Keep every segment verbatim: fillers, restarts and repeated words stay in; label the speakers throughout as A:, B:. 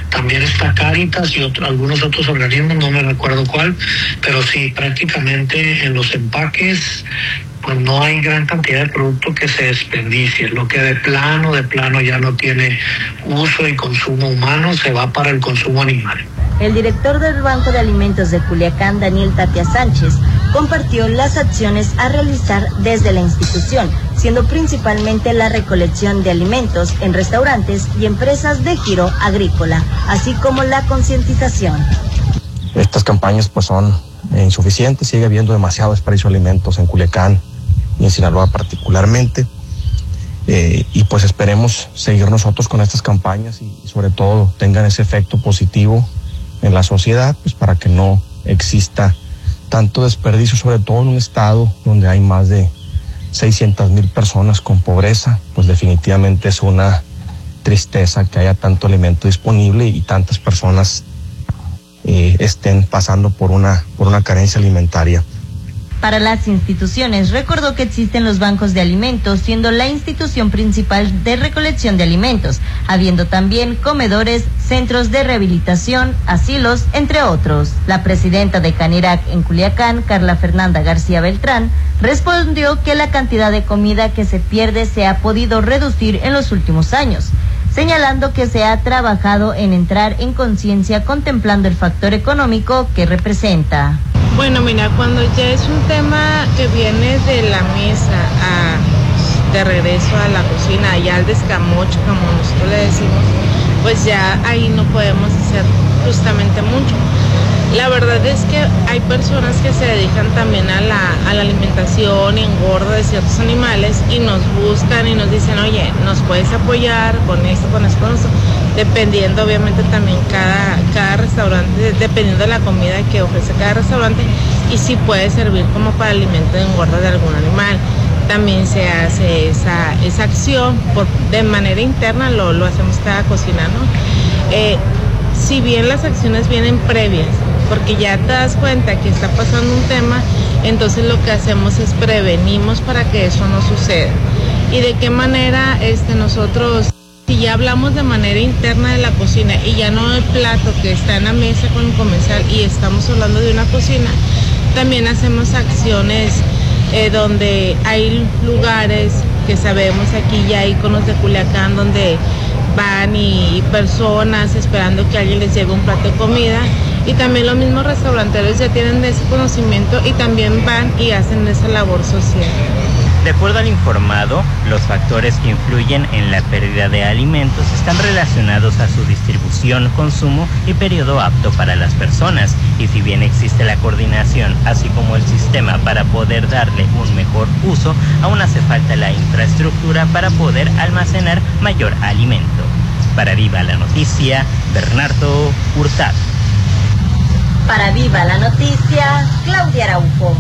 A: también está Cáritas y otro, algunos otros organismos, no me recuerdo cuál, pero sí, prácticamente en los empaques pues no hay gran cantidad de producto que se desperdicie. Lo que de plano, de plano ya no tiene uso y consumo humano, se va para el consumo animal.
B: El director del Banco de Alimentos de Culiacán, Daniel Tapia Sánchez, compartió las acciones a realizar desde la institución, siendo principalmente la recolección de alimentos en restaurantes y empresas de giro agrícola, así como la concientización.
C: Estas campañas pues son insuficientes, sigue habiendo demasiado desperdicio de alimentos en Culiacán y en Sinaloa particularmente, eh, y pues esperemos seguir nosotros con estas campañas y, y sobre todo tengan ese efecto positivo en la sociedad, pues para que no exista tanto desperdicio, sobre todo en un estado donde hay más de seiscientas mil personas con pobreza. Pues definitivamente es una tristeza que haya tanto alimento disponible y tantas personas eh, estén pasando por una, por una carencia alimentaria.
B: Para las instituciones, recordó que existen los bancos de alimentos, siendo la institución principal de recolección de alimentos, habiendo también comedores, centros de rehabilitación, asilos, entre otros. La presidenta de Canirac en Culiacán, Carla Fernanda García Beltrán, respondió que la cantidad de comida que se pierde se ha podido reducir en los últimos años, señalando que se ha trabajado en entrar en conciencia contemplando el factor económico que representa.
D: Bueno, mira, cuando ya es un tema que viene de la mesa a, de regreso a la cocina, allá al descamocho, como nosotros le decimos, pues ya ahí no podemos hacer justamente mucho. La verdad es que hay personas que se dedican también a la, a la alimentación y engorda de ciertos animales y nos buscan y nos dicen, oye, nos puedes apoyar con esto, con esto, con esto, dependiendo obviamente también cada, cada restaurante, dependiendo de la comida que ofrece cada restaurante y si puede servir como para alimento de engorda de algún animal. También se hace esa, esa acción por, de manera interna, lo, lo hacemos cada cocina, ¿no? Eh, si bien las acciones vienen previas, porque ya te das cuenta que está pasando un tema, entonces lo que hacemos es prevenimos para que eso no suceda. Y de qué manera este, nosotros, si ya hablamos de manera interna de la cocina y ya no el plato que está en la mesa con el comensal y estamos hablando de una cocina, también hacemos acciones eh, donde hay lugares que sabemos aquí ya íconos de Culiacán donde van y, y personas esperando que alguien les lleve un plato de comida. Y también los mismos restauranteros ya tienen ese conocimiento y también van y hacen esa labor social.
E: De acuerdo al informado, los factores que influyen en la pérdida de alimentos están relacionados a su distribución, consumo y periodo apto para las personas. Y si bien existe la coordinación, así como el sistema para poder darle un mejor uso, aún hace falta la infraestructura para poder almacenar mayor alimento. Para Viva la Noticia, Bernardo Hurtado.
B: Para Viva la Noticia, Claudia Araujo.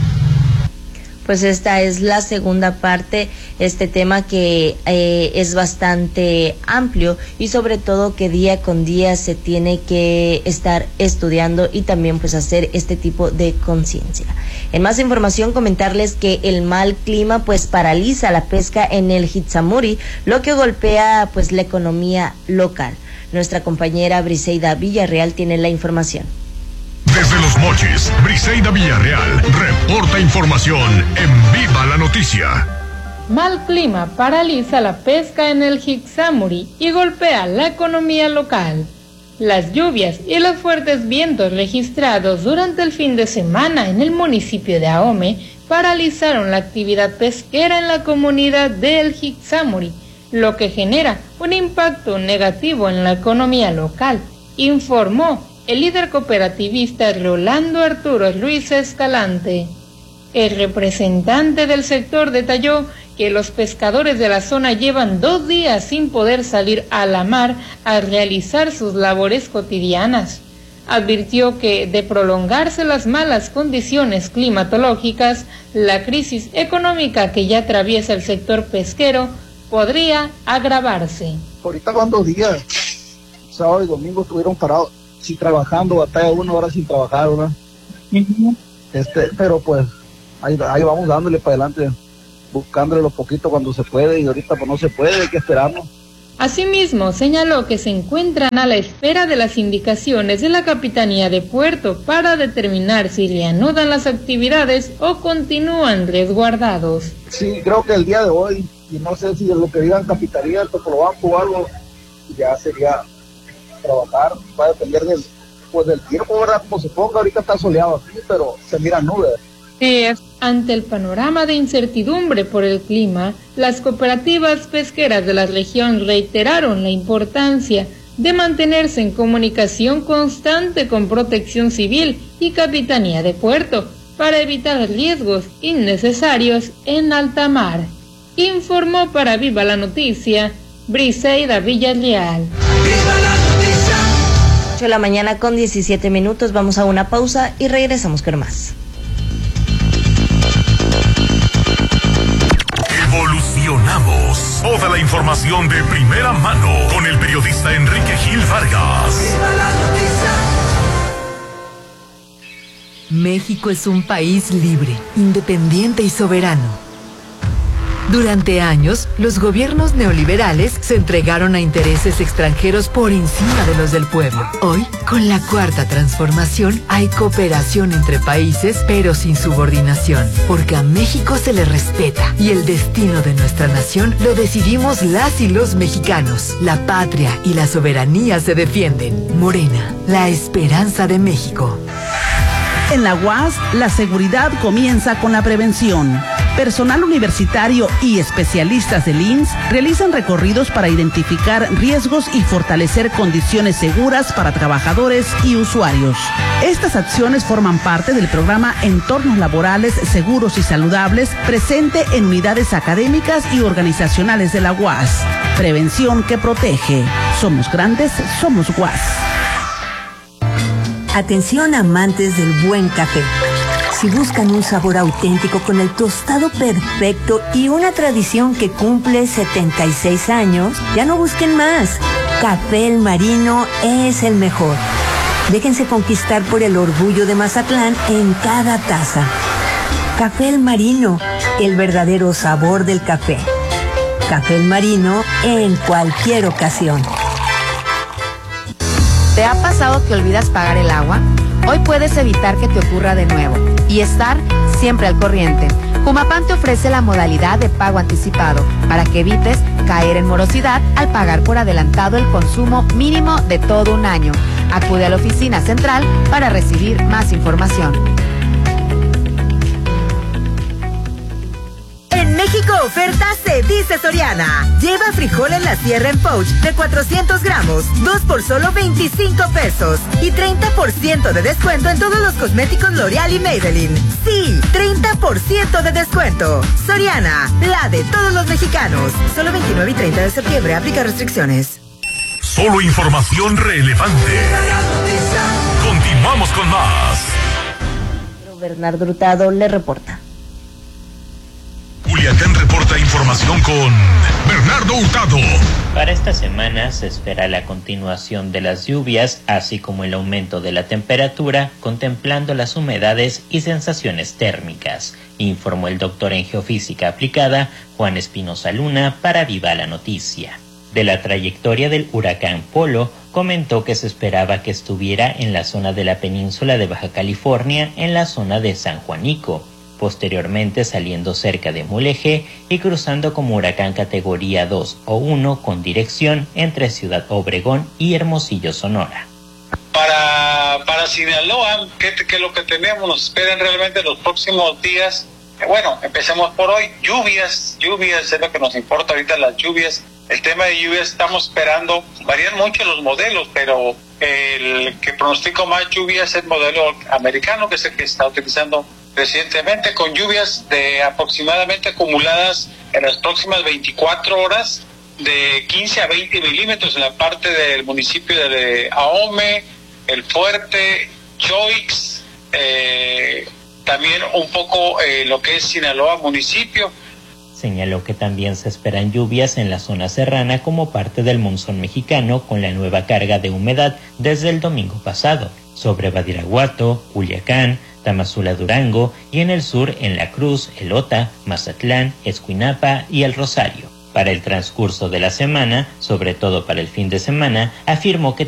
B: Pues esta es la segunda parte, este tema que eh, es bastante amplio y sobre todo que día con día se tiene que estar estudiando y también pues hacer este tipo de conciencia. En más información, comentarles que el mal clima pues paraliza la pesca en el Hitsamuri, lo que golpea pues la economía local. Nuestra compañera Briseida Villarreal tiene la información.
F: Desde Los Mochis, Briseida Villarreal reporta información en Viva la Noticia.
G: Mal clima paraliza la pesca en el Hitsamuri y golpea la economía local. Las lluvias y los fuertes vientos registrados durante el fin de semana en el municipio de Ahome paralizaron la actividad pesquera en la comunidad del Hitsamuri, lo que genera un impacto negativo en la economía local, informó el líder cooperativista Rolando Arturo Luis Escalante. El representante del sector detalló que los pescadores de la zona llevan dos días sin poder salir a la mar a realizar sus labores cotidianas. Advirtió que de prolongarse las malas condiciones climatológicas, la crisis económica que ya atraviesa el sector pesquero podría agravarse.
H: Ahorita van dos días, sábado y domingo estuvieron parados. Sí, trabajando, batalla una hora sin trabajar, ¿verdad? Uh-huh. Este, pero pues ahí, ahí vamos dándole para adelante, buscándole lo poquito cuando se puede y ahorita pues no se puede, hay que esperarnos.
G: Asimismo, señaló que se encuentran a la espera de las indicaciones de la Capitanía de Puerto para determinar si reanudan las actividades o continúan resguardados.
H: Sí, creo que el día de hoy, y no sé si lo que digan Capitanía, el Topolobampo o algo, ya sería trabajar, va a depender del, pues del tiempo, ¿verdad? Como se ponga, ahorita está soleado aquí, pero se miran nubes.
G: Eh, ante el panorama de incertidumbre por el clima, las cooperativas pesqueras de la región reiteraron la importancia de mantenerse en comunicación constante con Protección Civil y Capitanía de Puerto para evitar riesgos innecesarios en alta mar. Informó para Viva la Noticia, Briseida Villarreal.
B: ¡Viva la noticia! ocho de la mañana con diecisiete minutos, vamos a una pausa y regresamos con más.
F: Evolucionamos. Toda la información de primera mano con el periodista Enrique Gil Vargas.
I: México es un país libre, independiente y soberano. Durante años, los gobiernos neoliberales se entregaron a intereses extranjeros por encima de los del pueblo. Hoy, con la cuarta transformación, hay cooperación entre países, pero sin subordinación, porque a México se le respeta y el destino de nuestra nación lo decidimos las y los mexicanos. La patria y la soberanía se defienden. Morena, la esperanza de México.
J: En la U A S, la seguridad comienza con la prevención. Personal universitario y especialistas del I M S S realizan recorridos para identificar riesgos y fortalecer condiciones seguras para trabajadores y usuarios. Estas acciones forman parte del programa Entornos Laborales Seguros y Saludables, presente en unidades académicas y organizacionales de la U A S. Prevención que protege. Somos grandes, somos U A S.
K: Atención amantes del buen café. Si buscan un sabor auténtico con el tostado perfecto y una tradición que cumple setenta y seis años, ya no busquen más. Café El Marino es el mejor. Déjense conquistar por el orgullo de Mazatlán en cada taza. Café El Marino, el verdadero sabor del café. Café El Marino en cualquier ocasión.
L: ¿Te ha pasado que olvidas pagar el agua? Hoy puedes evitar que te ocurra de nuevo y estar siempre al corriente. Jumapam te ofrece la modalidad de pago anticipado para que evites caer en morosidad al pagar por adelantado el consumo mínimo de todo un año. Acude a la oficina central para recibir más información.
M: En México oferta se dice Soriana. Lleva frijol en la sierra en pouch de cuatrocientos gramos, dos por solo veinticinco pesos. Y treinta por ciento de descuento en todos los cosméticos L'Oreal y Maybelline. Sí, treinta por ciento de descuento. Soriana, la de todos los mexicanos. Solo veintinueve y treinta de septiembre, aplica restricciones.
F: Solo información relevante. Continuamos con más.
B: Bernardo Hurtado le reporta.
F: Culiacán reporta información con Bernardo Hurtado.
E: Para esta semana se espera la continuación de las lluvias, así como el aumento de la temperatura, contemplando las humedades y sensaciones térmicas, informó el doctor en geofísica aplicada Juan Espinosa Luna para Viva la Noticia. De la trayectoria del huracán Polo, comentó que se esperaba que estuviera en la zona de la península de Baja California, en la zona de San Juanico, posteriormente saliendo cerca de Mulegé y cruzando como huracán categoría dos o uno con dirección entre Ciudad Obregón y Hermosillo, Sonora.
N: Para, para Sinaloa, ¿qué, qué es lo que tenemos? Nos esperan realmente los próximos días. Bueno, empecemos por hoy. Lluvias, lluvias es lo que nos importa ahorita, las lluvias. El tema de lluvias estamos esperando, varían mucho los modelos, pero el que pronostica más lluvias es el modelo americano, que es el que está utilizando recientemente, con lluvias de aproximadamente acumuladas en las próximas veinticuatro horas de quince a veinte milímetros en la parte del municipio de Ahome, El Fuerte, Choix, eh, también un poco eh, lo que es Sinaloa municipio.
E: Señaló que también se esperan lluvias en la zona serrana como parte del monzón mexicano, con la nueva carga de humedad desde el domingo pasado, sobre Badiraguato, Culiacán, Tamazula, Durango, y en el sur en La Cruz, Elota, Mazatlán, Escuinapa y El Rosario. Para el transcurso de la semana, sobre todo para el fin de semana, afirmó que